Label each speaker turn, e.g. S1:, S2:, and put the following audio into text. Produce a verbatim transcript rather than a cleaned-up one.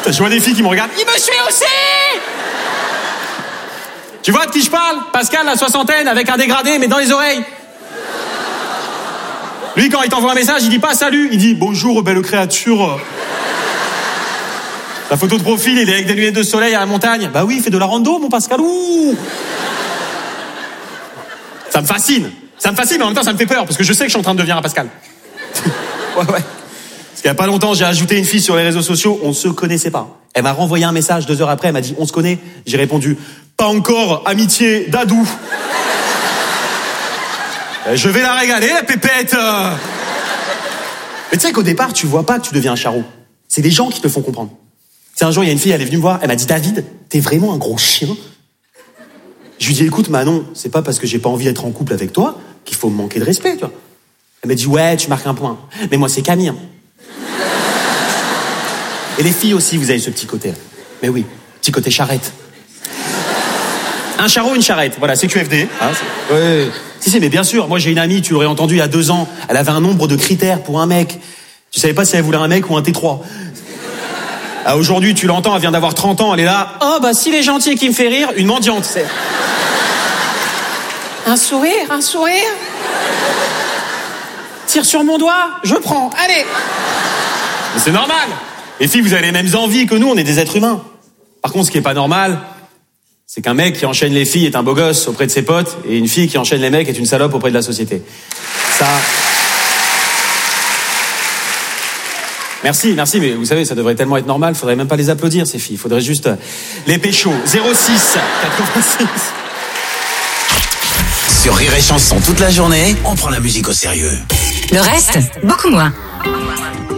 S1: Je vois des filles qui me regardent. Il me suit aussi. Tu vois de qui je parle? Pascal, la soixantaine, avec un dégradé, mais dans les oreilles. Lui, quand il t'envoie un message, il dit pas salut, il dit bonjour, belle créature. La photo de profil, il est avec des lunettes de soleil à la montagne. Bah oui, il fait de la rando, mon Pascal. Ouh. Ça me fascine. Ça me fascine, mais en même temps, ça me fait peur, parce que je sais que je suis en train de devenir un Pascal. Ouais, ouais. Parce qu'il y a pas longtemps, j'ai ajouté une fille sur les réseaux sociaux, on se connaissait pas. Elle m'a renvoyé un message deux heures après, elle m'a dit, on se connaît? J'ai répondu, pas encore, amitié, dadou. Je vais la régaler, la pépette. Mais tu sais qu'au départ, tu vois pas que tu deviens un charreau. C'est les gens qui te font comprendre. Tu sais, un jour, il y a une fille, elle est venue me voir, elle m'a dit, David, t'es vraiment un gros chien. Je lui dis, écoute, Manon, c'est pas parce que j'ai pas envie d'être en couple avec toi qu'il faut me manquer de respect, tu vois. Elle m'a dit, ouais, tu marques un point. Mais moi, c'est Camille. Et les filles aussi, vous avez ce petit côté. Mais oui, petit côté charrette. Un charreau, une charrette. Voilà, c'est Q F D. Hein, c'est... Ouais. Si, si, mais bien sûr. Moi, j'ai une amie, tu l'aurais entendu il y a deux ans. Elle avait un nombre de critères pour un mec. Tu savais pas si elle voulait un mec ou un T trois. Ah, aujourd'hui, tu l'entends, elle vient d'avoir trente ans, elle est là. Oh, bah, s'il est gentil et qu'il me fait rire, une mendiante, c'est. Un sourire, un sourire. Tire sur mon doigt, je prends, allez. Mais c'est normal. Les filles, vous avez les mêmes envies que nous, on est des êtres humains. Par contre, ce qui est pas normal, c'est qu'un mec qui enchaîne les filles est un beau gosse auprès de ses potes, et une fille qui enchaîne les mecs est une salope auprès de la société. Ça... Merci, merci, mais vous savez, ça devrait tellement être normal, faudrait même pas les applaudir, ces filles. Faudrait juste les pécho. zéro six quatre-vingt-six.
S2: Sur Rire et Chanson toute la journée, on prend la musique au sérieux.
S3: Le reste, beaucoup moins.